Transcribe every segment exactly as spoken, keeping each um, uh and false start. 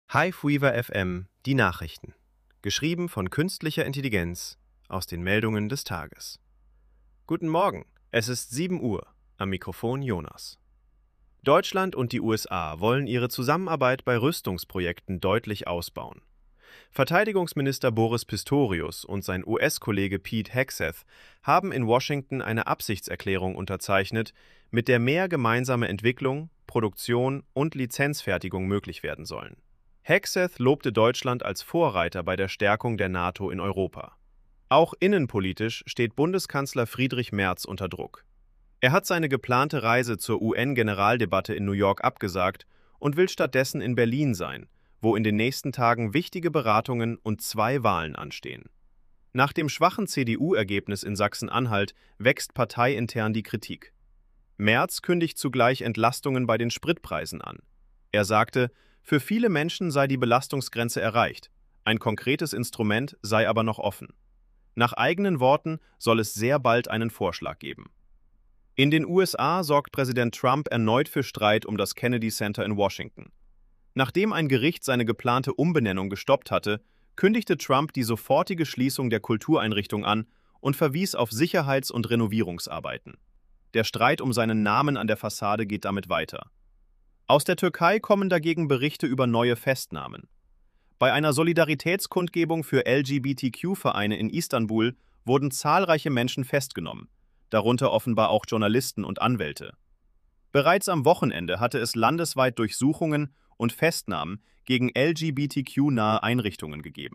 Hiveweaver F M, die Nachrichten. Geschrieben von künstlicher Intelligenz aus den Meldungen des Tages. Guten Morgen, es ist sieben Uhr. Am Mikrofon Jonas. Deutschland und die U S A wollen ihre Zusammenarbeit bei Rüstungsprojekten deutlich ausbauen. Verteidigungsminister Boris Pistorius und sein U S-Kollege Pete Hegseth haben in Washington eine Absichtserklärung unterzeichnet, mit der mehr gemeinsame Entwicklung, Produktion und Lizenzfertigung möglich werden sollen. Hegseth lobte Deutschland als Vorreiter bei der Stärkung der NATO in Europa. Auch innenpolitisch steht Bundeskanzler Friedrich Merz unter Druck. Er hat seine geplante Reise zur U N-Generaldebatte in New York abgesagt und will stattdessen in Berlin sein, wo in den nächsten Tagen wichtige Beratungen und zwei Wahlen anstehen. Nach dem schwachen C D U-Ergebnis in Sachsen-Anhalt wächst parteiintern die Kritik. Merz kündigt zugleich Entlastungen bei den Spritpreisen an. Er sagte, für viele Menschen sei die Belastungsgrenze erreicht, ein konkretes Instrument sei aber noch offen. Nach eigenen Worten soll es sehr bald einen Vorschlag geben. In den U S A sorgt Präsident Trump erneut für Streit um das Kennedy Center in Washington. Nachdem ein Gericht seine geplante Umbenennung gestoppt hatte, kündigte Trump die sofortige Schließung der Kultureinrichtung an und verwies auf Sicherheits- und Renovierungsarbeiten. Der Streit um seinen Namen an der Fassade geht damit weiter. Aus der Türkei kommen dagegen Berichte über neue Festnahmen. Bei einer Solidaritätskundgebung für L G B T Q-Vereine in Istanbul wurden zahlreiche Menschen festgenommen, darunter offenbar auch Journalisten und Anwälte. Bereits am Wochenende hatte es landesweit Durchsuchungen und Festnahmen gegen L G B T Q-nahe Einrichtungen gegeben.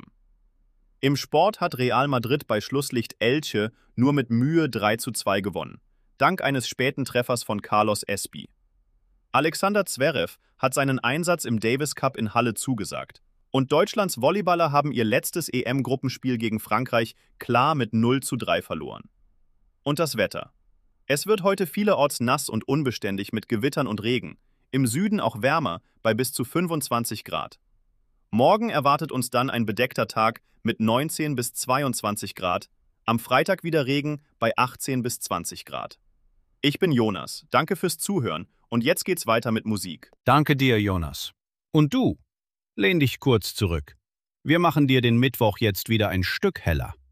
Im Sport hat Real Madrid bei Schlusslicht Elche nur mit Mühe drei zu zwei gewonnen, dank eines späten Treffers von Carlos Espí. Alexander Zverev hat seinen Einsatz im Davis Cup in Halle zugesagt. Und Deutschlands Volleyballer haben ihr letztes E M-Gruppenspiel gegen Frankreich klar mit null zu drei verloren. Und das Wetter. Es wird heute vielerorts nass und unbeständig mit Gewittern und Regen, im Süden auch wärmer bei bis zu fünfundzwanzig Grad. Morgen erwartet uns dann ein bedeckter Tag mit neunzehn bis zweiundzwanzig Grad, am Freitag wieder Regen bei achtzehn bis zwanzig Grad. Ich bin Jonas, danke fürs Zuhören und jetzt geht's weiter mit Musik. Danke dir, Jonas. Und du? Lehn dich kurz zurück. Wir machen dir den Mittwoch jetzt wieder ein Stück heller.